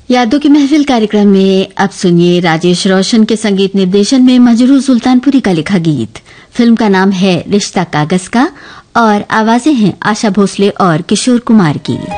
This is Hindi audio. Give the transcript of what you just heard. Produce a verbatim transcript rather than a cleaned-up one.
यादों की महफिल कार्यक्रम में अब सुनिए राजेश रोशन के संगीत निर्देशन में मजरूर सुल्तानपुरी का लिखा गीत। फिल्म का नाम है रिश्ता कागज का और आवाजें हैं आशा भोसले और किशोर कुमार की।